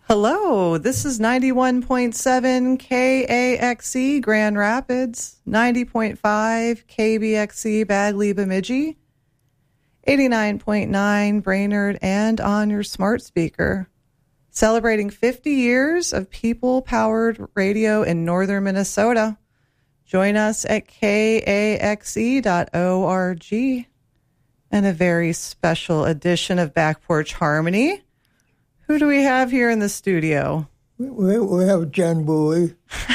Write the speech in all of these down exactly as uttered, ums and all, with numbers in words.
Hello, this is ninety-one point seven K A X E Grand Rapids, ninety point five K B X E Bagley Bemidji, eighty-nine point nine Brainerd, and on your smart speaker. Celebrating fifty years of people-powered radio in northern Minnesota. Join us at K A X E dot org and a very special edition of Back Porch Harmony. Who do we have here in the studio? We, we have Jen Bowie.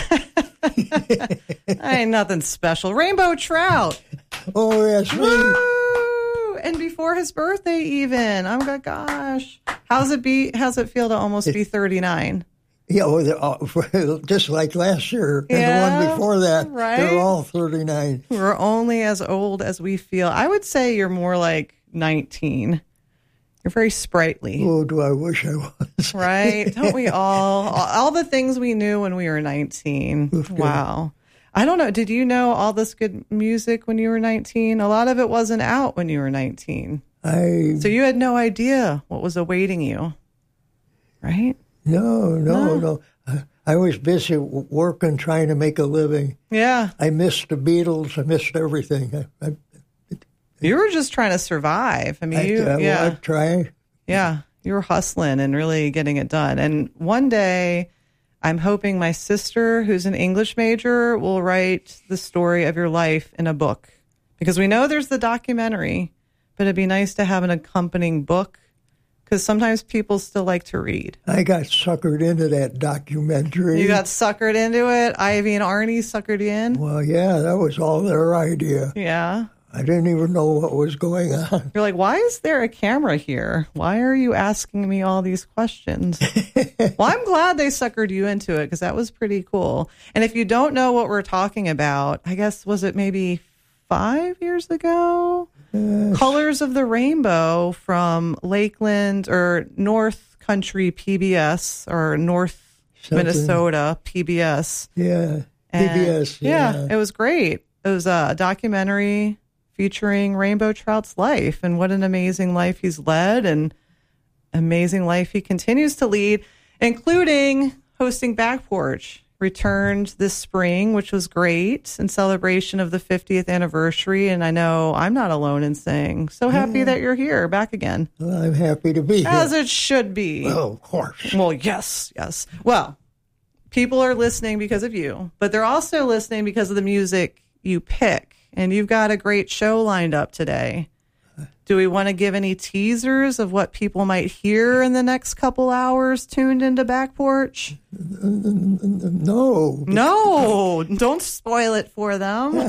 Ain't nothing special. Rainbow Trout. Oh, yes. Woo! And before his birthday even. Oh, my gosh. How's it be? How's it feel to almost be thirty-nine? Yeah, well, just like last year. And yeah, the one before that, right? They're all thirty-nine. We're only as old as we feel. I would say you're more like nineteen. You're very sprightly. Oh, do I wish I was. Right? Don't we all? All the things we knew when we were nineteen. Wow. I don't know. Did you know all this good music when you were nineteen? A lot of it wasn't out when you were nineteen. I. So you had no idea what was awaiting you. Right? No, no, no. no. I, I was busy working, trying to make a living. Yeah. I missed the Beatles. I missed everything. I, I, You were just trying to survive. I mean, I, you, I, yeah. I'd try. Yeah, you were hustling and really getting it done. And one day, I'm hoping my sister, who's an English major, will write the story of your life in a book. Because we know there's the documentary, but it'd be nice to have an accompanying book. Because sometimes people still like to read. I got suckered into that documentary. You got suckered into it? Ivy and Arnie suckered you in? Well, yeah, that was all their idea. Yeah. I didn't even know what was going on. You're like, why is there a camera here? Why are you asking me all these questions? Well, I'm glad they suckered you into it because that was pretty cool. And if you don't know what we're talking about, I guess, was it maybe five years ago? Yes. Colors of the Rainbow from Lakeland or North Country P B S or North Something. Minnesota P B S. Yeah, P B S. Yeah. yeah, it was great. It was a documentary featuring Rainbow Trout's life and what an amazing life he's led and amazing life he continues to lead, including hosting Back Porch. Returned this spring, which was great, in celebration of the fiftieth anniversary. And I know I'm not alone in saying, so happy yeah. that you're here, back again. Well, I'm happy to be here. As it should be. Oh, of course. Well, yes, yes. Well, people are listening because of you, but they're also listening because of the music you pick. And you've got a great show lined up today. Do we want to give any teasers of what people might hear in the next couple hours tuned into Back Porch? No. No, don't spoil it for them.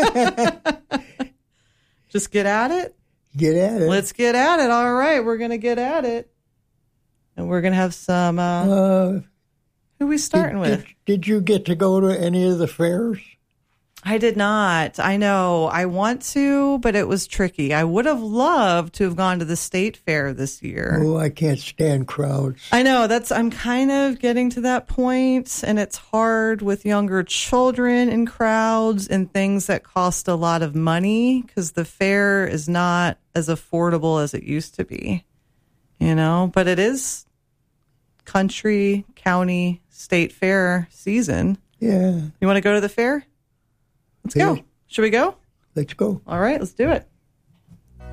Just get at it? Get at it. Let's get at it. All right, we're going to get at it. And we're going to have some, uh, uh, who are we starting did, with? Did, did you get to go to any of the fairs? I did not. I know. I want to, but it was tricky. I would have loved to have gone to the state fair this year. Oh, I can't stand crowds. I know. That's. I'm kind of getting to that point, and it's hard with younger children in crowds and things that cost a lot of money because the fair is not as affordable as it used to be, you know, but it is country, county, state fair season. Yeah. You want to go to the fair? Let's go. Should we go? Let's go. All right, let's do it.